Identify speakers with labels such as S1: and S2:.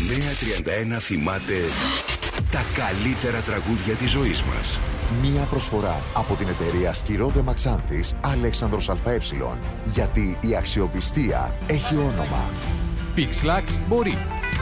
S1: 931 θυμάται τα καλύτερα τραγούδια της ζωής μας.
S2: Μία προσφορά από την εταιρεία Σκυρόδε Μαξάνθης Αλέξανδρος ΑΕ. Γιατί η αξιοπιστία έχει όνομα.
S3: Pixlax μπορεί.